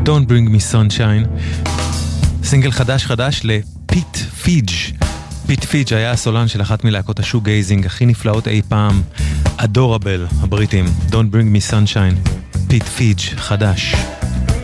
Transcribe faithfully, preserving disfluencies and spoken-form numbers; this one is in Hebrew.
Don't Bring Me Sunshine, סינגל חדש חדש לפיט פיג'. פיט פיג' היה הסולן של אחת מלהקות השו גייזינג הכי נפלאות אי פעם, אדורבל, הבריטים. Don't Bring Me Sunshine, פיט פיג' חדש.